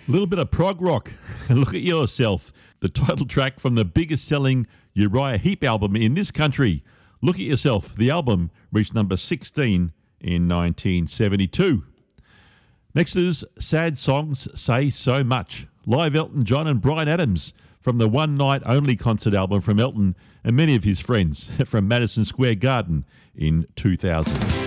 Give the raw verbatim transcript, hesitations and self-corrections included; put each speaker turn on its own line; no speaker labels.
A little bit of prog rock. Look at Yourself, the title track from the biggest selling Uriah Heep album in this country. Look at Yourself. The album reached number sixteen in nineteen seventy-two. Next is Sad Songs Say So Much. Live Elton John and Bryan Adams from the One Night Only concert album from Elton and many of his friends from Madison Square Garden in two thousand.